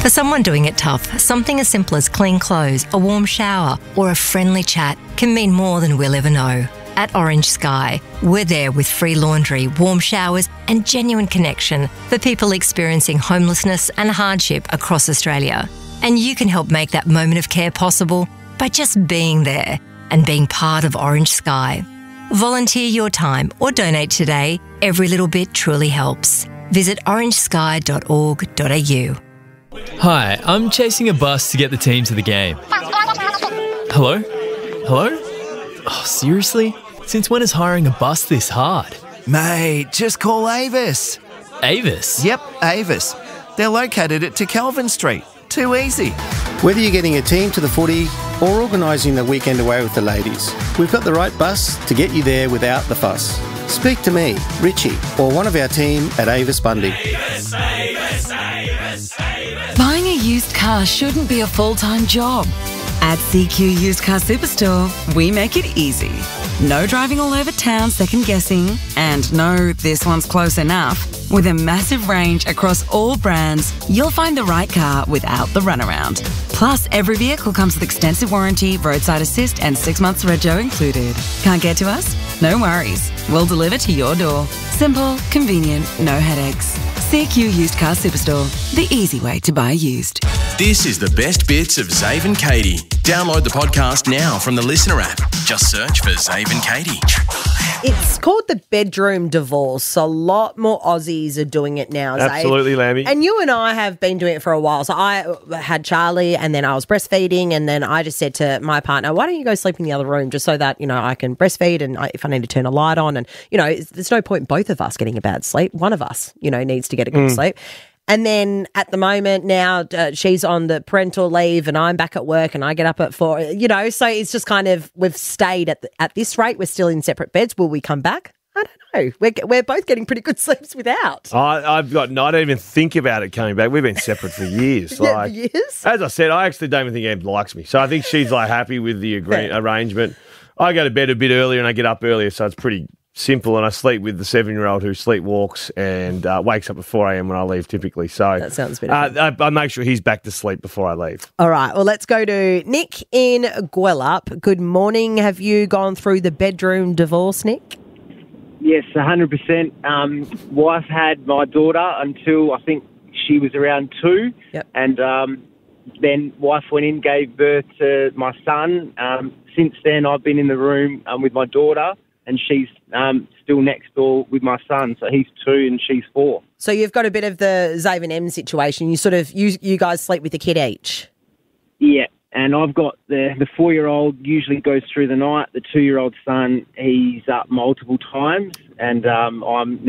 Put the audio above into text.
For someone doing it tough, something as simple as clean clothes, a warm shower, or a friendly chat can mean more than we'll ever know. At Orange Sky, we're there with free laundry, warm showers, and genuine connection for people experiencing homelessness and hardship across Australia. And you can help make that moment of care possible by just being there and being part of Orange Sky. Volunteer your time or donate today. Every little bit truly helps. Visit orangesky.org.au. Hi, I'm chasing a bus to get the team to the game. Hello? Hello? Oh, seriously? Since when is hiring a bus this hard? Mate, just call Avis. Avis? Yep, Avis. They're located at Calvin Street. Too easy. Whether you're getting a team to the footy or organising the weekend away with the ladies, we've got the right bus to get you there without the fuss. Speak to me, Richie, or one of our team at Avis Bundy. Avis, Avis, Avis, Avis. Buying a used car shouldn't be a full-time job. At CQ Used Car Superstore, we make it easy. No driving all over town second-guessing, and no, this one's close enough. With a massive range across all brands, you'll find the right car without the runaround. Plus, every vehicle comes with extensive warranty, roadside assist, and 6 months rego included. Can't get to us? No worries. We'll deliver to your door. Simple, convenient, no headaches. CQ Used Car Superstore, the easy way to buy used. This is the best bits of Zave and Katie. Download the podcast now from the Listener app. Just search for Zave and Katie. It's called the bedroom divorce. A lot more Aussies are doing it now, Zave. Absolutely, Lammy. And you and I have been doing it for a while. So I had Charlie and then I was breastfeeding and then I just said to my partner, why don't you go sleep in the other room just so that, I can breastfeed and if I need to turn a light on and, there's no point both of us getting a bad sleep. One of us, needs to get a good sleep. And then at the moment now she's on the parental leave and I'm back at work and I get up at 4, so it's just kind of, we've stayed at this rate. We're still in separate beds. Will we come back? I don't know. We're both getting pretty good sleeps without. I don't even think about it coming back. We've been separate for years. Yeah, for years? As I said, I actually don't even think Em likes me. So I think she's happy with the arrangement. I go to bed a bit earlier and I get up earlier, so it's pretty simple, and I sleep with the 7-year-old who sleepwalks and wakes up at 4 a.m. when I leave typically. So that sounds better. I make sure he's back to sleep before I leave. All right. Well, let's go to Nick in Gwelup. Good morning. Have you gone through the bedroom divorce, Nick? Yes, 100%. Wife had my daughter until I think she was around 2. Yep. And then wife went in, gave birth to my son. Since then, I've been in the room with my daughter. And she's still next door with my son. So he's 2 and she's 4. So you've got a bit of the Zave and Em situation. You you guys sleep with a kid each? Yeah. And I've got the 4-year-old usually goes through the night. The 2-year-old son, he's up multiple times. And I'm